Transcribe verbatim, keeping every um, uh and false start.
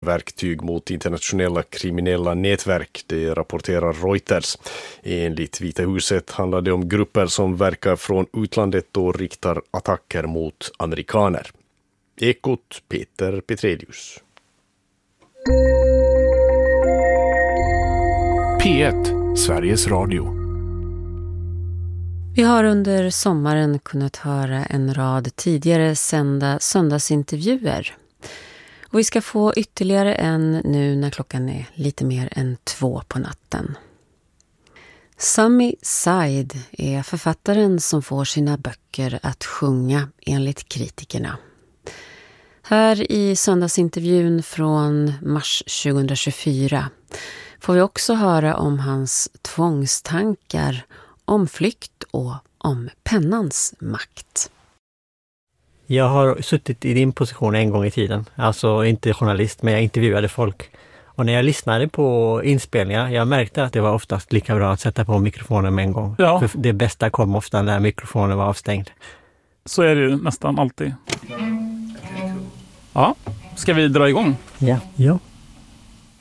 verktyg mot internationella kriminella nätverk, det rapporterar Reuters. Enligt Vita huset handlar det om grupper som verkar från utlandet och riktar attacker mot amerikaner. Ekot, Peter Petrelius. P ett, Sveriges Radio. Vi har under sommaren kunnat höra en rad tidigare sända söndagsintervjuer. Och vi ska få ytterligare en nu när klockan är lite mer än två på natten. Sami Said är författaren som får sina böcker att sjunga enligt kritikerna. Här i söndagsintervjun från mars tjugohundratjugofyra får vi också höra om hans tvångstankar, om flykt och om pennans makt. Jag har suttit i din position en gång i tiden. Alltså inte journalist, men jag intervjuade folk. Och när jag lyssnade på inspelningar, jag märkte att det var oftast lika bra att sätta på mikrofonen med en gång. Ja. För det bästa kom ofta när mikrofonen var avstängd. Så är det ju nästan alltid. Ja, ska vi dra igång? Ja. Ja.